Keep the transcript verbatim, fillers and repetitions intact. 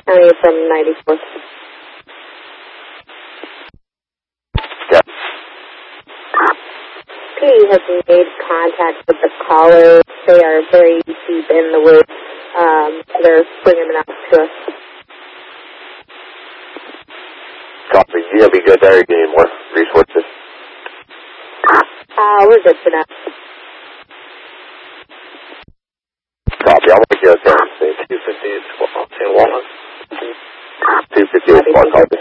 County from ninety-fourth. Yeah. P has made contact with the callers. They are very deep in the woods. Um, they're bringing them out to us. Copy. You gonna be good there? You need more resources? Uh, we're good for now. Copy. I'll make you a turn. two fifty is Walnut. two fifty is Walnut. Copy.